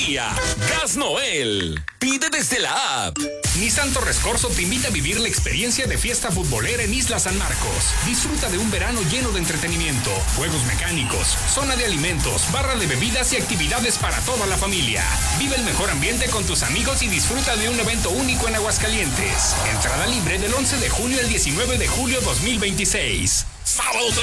Gas Noel. Pide desde la app. Nissan Torres Corzo te invita a vivir la experiencia de fiesta futbolera en Isla San Marcos. Disfruta de un verano lleno de entretenimiento, juegos mecánicos, zona de alimentos, barra de bebidas y actividades para toda la familia. Vive el mejor ambiente con tus amigos y disfruta de un evento único en Aguascalientes. Entrada libre del 11 de junio al 19 de julio 2026. Sábado